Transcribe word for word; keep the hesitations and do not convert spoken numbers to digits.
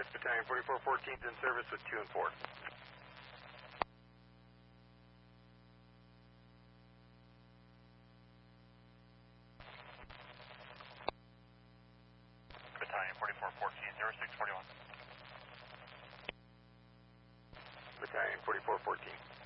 Yes, Battalion forty-four fourteen is in service with two and four. Battalion forty-four fourteen, zero six forty-one. Battalion forty-four fourteen.